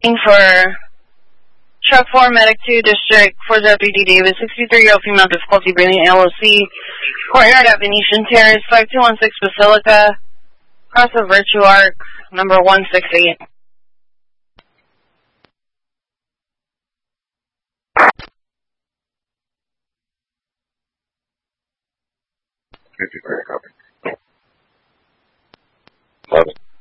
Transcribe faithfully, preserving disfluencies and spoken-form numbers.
For Truck four, Medic two, District four Deputy Davis, sixty-three-year-old female, difficulty breathing, L O C, Courtyard at Venetian Terrace, five two one six Basilica, across the Virtue Arc, number one six eight. fifty-three, copy. Love it.